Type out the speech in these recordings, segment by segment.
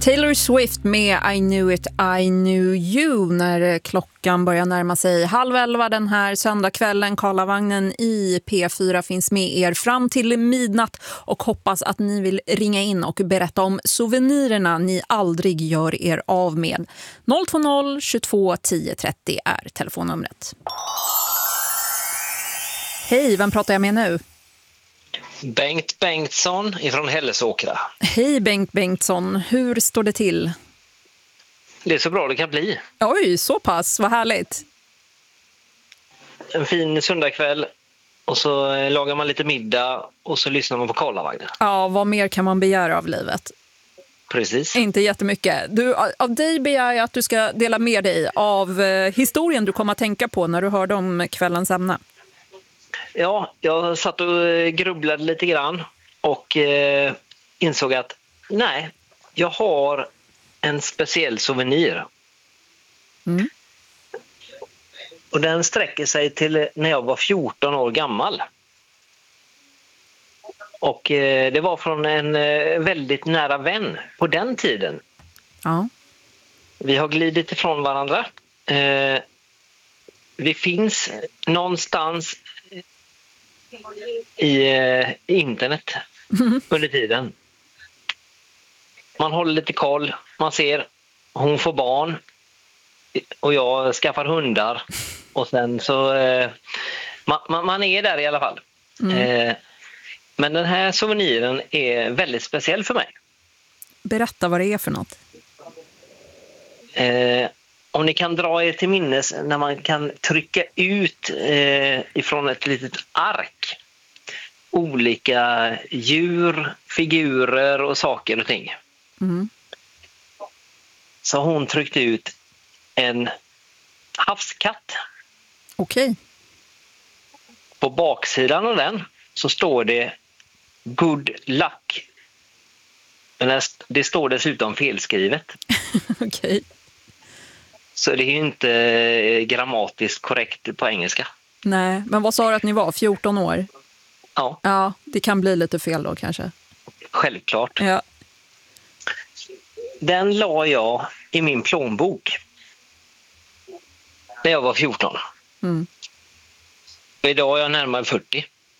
Taylor Swift med I Knew It, I Knew You när klockan börjar närma sig 22:30 den här söndagskvällen. Karlavagnen i P4 finns med er fram till midnatt och hoppas att ni vill ringa in och berätta om souvenirerna ni aldrig gör er av med. 020 22 10 30 är telefonnumret. Hej, vem pratar jag med nu? Bengt Bengtsson ifrån Hällesåkra. Hej Bengt Bengtsson, hur står det till? Det är så bra det kan bli. Oj, så pass, vad härligt. En fin söndagkväll och så lagar man lite middag och så lyssnar man på Karlavagnen. Ja, vad mer kan man begära av livet? Precis. Inte jättemycket. Du, av dig begär jag att du ska dela med dig av historien du kommer att tänka på när du hörde om kvällens ämne. Ja, jag satt och grubblade lite grann och insåg att nej, jag har en speciell souvenir. Mm. Och den sträcker sig till när jag var 14 år gammal. Och det var från en väldigt nära vän på den tiden. Ja. Vi har glidit ifrån varandra. Vi finns någonstans i internet under tiden. Man håller lite koll. Man ser hon får barn och jag skaffar hundar. Och sen så man är där i alla fall. Men den här souveniren är väldigt speciell för mig. Berätta vad det är för något. Om ni kan dra er till minnes när man kan trycka ut ifrån ett litet ark olika djur, figurer och saker och ting. Mm. Så hon tryckte ut en havskatt. Okej. På baksidan av den så står det good luck. Men det står dessutom felskrivet. Okej. Så det är ju inte grammatiskt korrekt på engelska. Nej, men vad sa du att ni var? 14 år? Ja. Ja, det kan bli lite fel då kanske. Självklart. Ja. Den la jag i min plånbok när jag var 14. Mm. Och idag är jag närmare 40.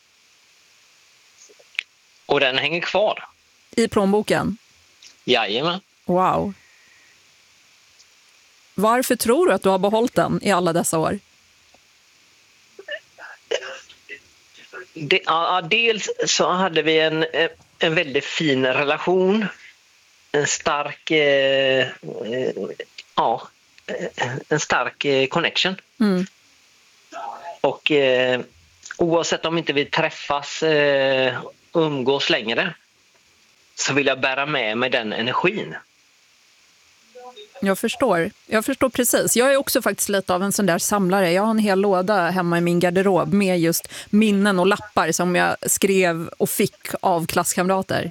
Och den hänger kvar. I plånboken? Jajamän. Wow. Varför tror du att du har behållit den i alla dessa år? Dels så hade vi en väldigt fin relation. En stark en stark connection. Mm. Och oavsett om inte vi träffas och umgås längre så vill jag bära med mig den energin. Jag förstår precis. Jag är också faktiskt lite av en sån där samlare. Jag har en hel låda hemma i min garderob med just minnen och lappar som jag skrev och fick av klasskamrater.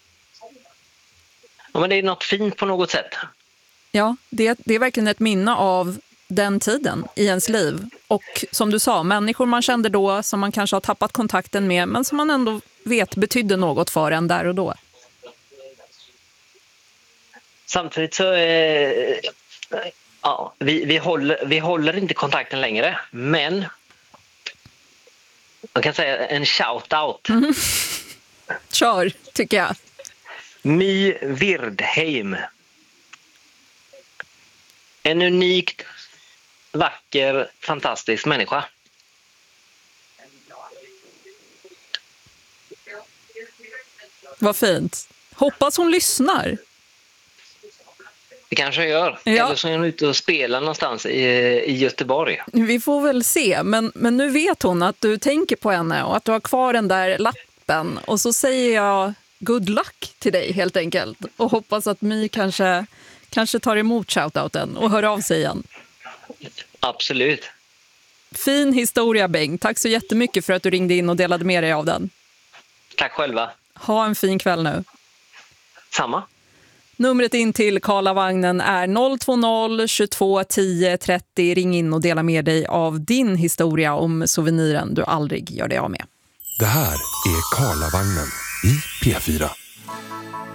Ja, men det är något fint på något sätt. Ja, det är verkligen ett minne av den tiden i ens liv. Och som du sa, människor man kände då som man kanske har tappat kontakten med men som man ändå vet betydde något för en där och då. Samtidigt så vi håller inte kontakten längre, men man kan säga en shout-out. Mm. Kör, tycker jag. My Wirdheim. En unikt vacker, fantastisk människa. Vad fint. Hoppas hon lyssnar. Det kanske jag gör. Ja. Eller så är hon ute och spelar någonstans i Göteborg. Vi får väl se. Men nu vet hon att du tänker på henne och att du har kvar den där lappen. Och så säger jag good luck till dig helt enkelt. Och hoppas att My kanske tar emot shoutouten och hör av sig igen. Absolut. Fin historia, Bengt. Tack så jättemycket för att du ringde in och delade med dig av den. Tack själva. Ha en fin kväll nu. Samma. Numret in till Karlavagnen är 020 22 10 30. Ring in och dela med dig av din historia om souveniren du aldrig gör dig av med. Det här är Karlavagnen i P4.